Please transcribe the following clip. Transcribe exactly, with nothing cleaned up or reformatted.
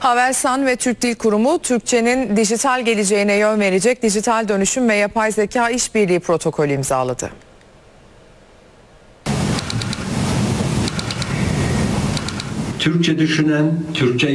Havelsan ve Türk Dil Kurumu, Türkçenin dijital geleceğine yön verecek dijital dönüşüm ve yapay zeka işbirliği protokolü imzaladı. Türkçe düşünen, Türkçe